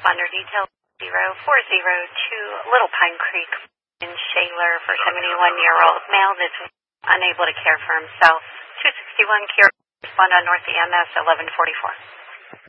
responder detail 0402 Little Pine Creek in Shaler for 71-year-old male that's unable to care for himself. 261 Kira, respond on North EMS 1144.